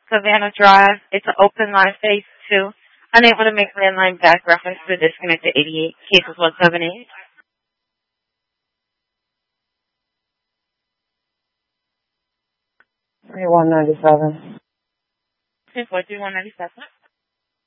Savannah Drive. It's an open line phase 2. Unable to make landline back reference to disconnected 88. Cases 178. 3197. 10-4-3197.